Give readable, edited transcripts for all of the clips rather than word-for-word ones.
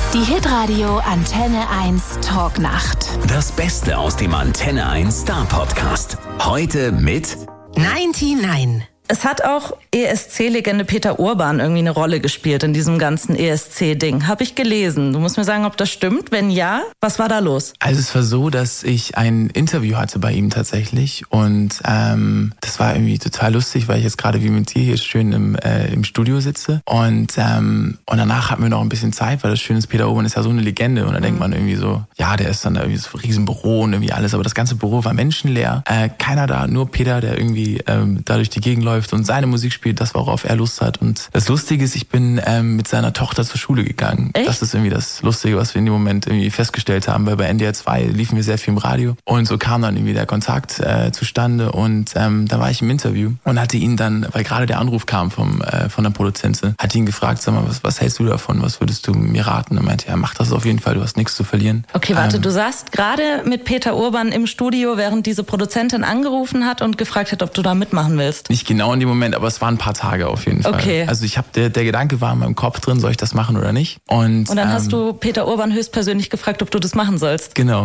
Die Hitradio Antenne 1 Talknacht. Das Beste aus dem Antenne 1 Star Podcast. Heute mit 99. Es hat auch ESC-Legende Peter Urban irgendwie eine Rolle gespielt in diesem ganzen ESC-Ding. Habe ich gelesen. Du musst mir sagen, ob das stimmt. Wenn ja, was war da los? Also es war so, dass ich ein Interview hatte bei ihm tatsächlich und das war irgendwie total lustig, weil ich jetzt gerade wie mit dir hier schön im Studio sitze und danach hatten wir noch ein bisschen Zeit, weil das Schöne ist, Peter Urban ist ja so eine Legende und da denkt man irgendwie so, ja, der ist dann da irgendwie so ein Riesenbüro und irgendwie alles, aber das ganze Büro war menschenleer. Keiner da, nur Peter, der irgendwie da durch die Gegend läuft und seine Musik spielt, das worauf er Lust hat. Und das Lustige ist, ich bin mit seiner Tochter zur Schule gegangen. Echt? Das ist irgendwie das Lustige, was wir in dem Moment irgendwie festgestellt haben, weil bei NDR 2 liefen wir sehr viel im Radio und so kam dann irgendwie der Kontakt zustande und da war ich im Interview und hatte ihn dann, weil gerade der Anruf kam von der Produzentin, hatte ihn gefragt, sag mal, was hältst du davon, was würdest du mir raten? Und meinte, ja, mach das auf jeden Fall, du hast nichts zu verlieren. Okay, warte, du saßt gerade mit Peter Urban im Studio, während diese Produzentin angerufen hat und gefragt hat, ob du da mitmachen willst. Nicht genau in dem Moment, aber es waren ein paar Tage auf jeden Fall. Okay. Also ich habe der Gedanke war in meinem Kopf drin, soll ich das machen oder nicht? Und dann hast du Peter Urban höchstpersönlich gefragt, ob du das machen sollst. Genau.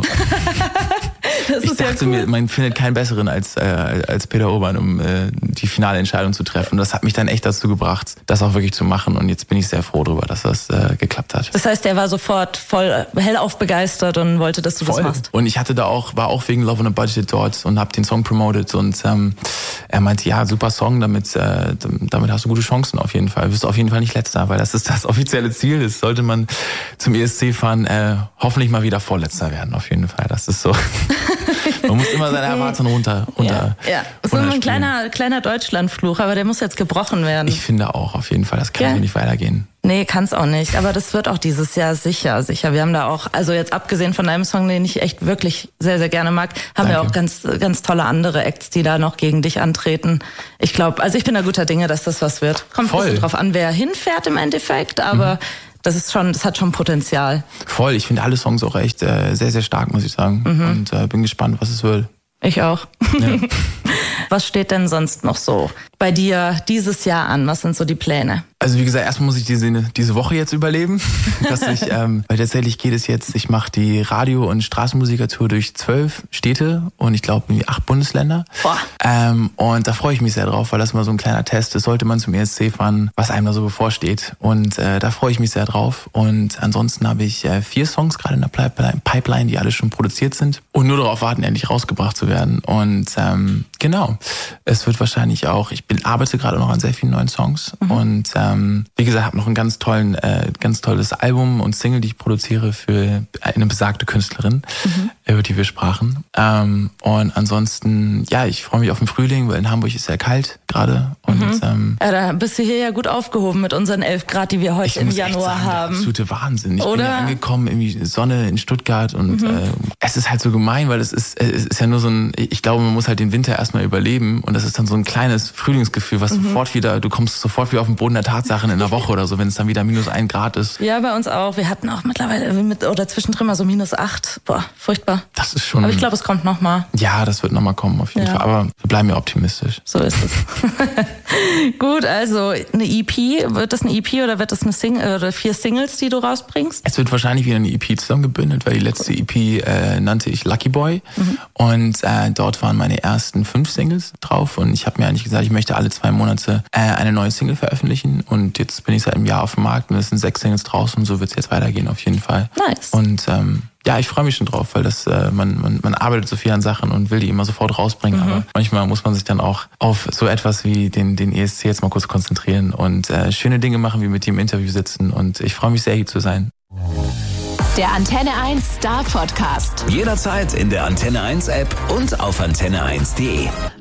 Das Ich ist ja dachte cool. mir, man findet keinen besseren als Peter Urban, um die finale Entscheidung zu treffen. Das hat mich dann echt dazu gebracht, das auch wirklich zu machen. Und jetzt bin ich sehr froh darüber, dass das geklappt hat. Das heißt, er war sofort voll hellauf begeistert und wollte, dass du das machst. Und ich hatte war auch wegen Love on a Budget dort und habe den Song promoted. Und er meinte, ja, super Song, damit hast du gute Chancen auf jeden Fall. Du wirst auf jeden Fall nicht Letzter, weil das ist das offizielle Ziel. Das sollte man zum ESC fahren, hoffentlich mal wieder Vorletzter werden, auf jeden Fall. Das ist so. Man muss immer seine Erwartungen runter. Ja. Das ist immer ein kleiner Deutschlandfluch, aber der muss jetzt gebrochen werden. Ich finde auch, auf jeden Fall. Das kann so nicht weitergehen. Nee, kann's auch nicht. Aber das wird auch dieses Jahr sicher. Wir haben da auch, also jetzt abgesehen von einem Song, den ich echt wirklich sehr, sehr gerne mag, haben wir auch ganz, ganz tolle andere Acts, die da noch gegen dich antreten. Ich glaube, also ich bin da guter Dinge, dass das was wird. Kommt ein bisschen drauf an, wer hinfährt im Endeffekt, aber das hat schon Potenzial. Voll, ich finde alle Songs auch echt sehr, sehr stark, muss ich sagen. Und bin gespannt, was es wird. Ich auch. Ja. Was steht denn sonst noch so bei dir dieses Jahr an? Was sind so die Pläne? Also wie gesagt, erstmal muss ich diese Woche jetzt überleben, weil tatsächlich geht es jetzt, ich mache die Radio- und Straßenmusikertour durch 12 Städte und ich glaube 8 Bundesländer. Boah. Und da freue ich mich sehr drauf, weil das mal so ein kleiner Test ist, sollte man zum ESC fahren, was einem da so bevorsteht. Und da freue ich mich sehr drauf. Und ansonsten habe ich 4 Songs gerade in der Pipeline, die alle schon produziert sind und nur darauf warten, endlich rausgebracht zu werden. Und genau, es wird wahrscheinlich auch, ich arbeite gerade noch an sehr vielen neuen Songs und wie gesagt, habe noch ein ganz tolles Album und Single, die ich produziere für eine besagte Künstlerin, über die wir sprachen. Und ansonsten, ja, ich freue mich auf den Frühling, weil in Hamburg ist sehr kalt gerade. Und ja, da bist du hier ja gut aufgehoben mit unseren 11 Grad, die wir heute im Januar haben. Der absolute Wahnsinn. Ich Oder? bin ja angekommen, irgendwie Sonne in Stuttgart und es ist halt so gemein, weil es ist ja nur so ich glaube, man muss halt den Winter erstmal überleben und das ist dann so ein kleines Frühlingsgefühl, was du kommst sofort wieder auf den Boden der Tatsachen in einer Woche oder so, wenn es dann wieder -1 Grad ist. Ja, bei uns auch. Wir hatten auch mittlerweile oder zwischendrin mal so -8. Boah, furchtbar. Das ist schon. Aber ich glaube, es kommt nochmal. Ja, das wird nochmal kommen auf jeden Fall. Aber wir bleiben ja optimistisch. So ist es. Gut, also eine EP. Wird das eine EP oder wird das eine Single oder 4 Singles, die du rausbringst? Es wird wahrscheinlich wieder eine EP zusammengebündelt, weil die letzte EP nannte ich Lucky Boy. Und dort waren meine ersten 5 Singles drauf. Und ich habe mir eigentlich gesagt, ich möchte alle 2 Monate eine neue Single veröffentlichen. Und jetzt bin ich seit einem Jahr auf dem Markt und es sind 6 Singles draußen und so wird es jetzt weitergehen auf jeden Fall. Nice. Und ja, ich freue mich schon drauf, weil das man arbeitet so viel an Sachen und will die immer sofort rausbringen. Aber manchmal muss man sich dann auch auf so etwas wie den ESC jetzt mal kurz konzentrieren und schöne Dinge machen, wie mit dir im Interview sitzen. Und ich freue mich sehr, hier zu sein. Der Antenne 1 Star Podcast. jederzeit in der Antenne 1 App und auf antenne1.de.